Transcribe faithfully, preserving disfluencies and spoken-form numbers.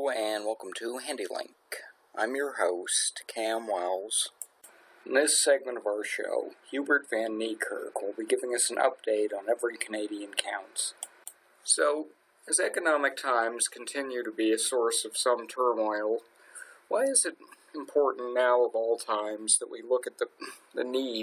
Hello and welcome to HandyLink. I'm your host, Cam Wells. In this segment of our show, Hubert Van Niekerk will be giving us an update on Every Canadian Counts. So, as economic times continue to be a source of some turmoil, why is it important now of all times that we look at the, the need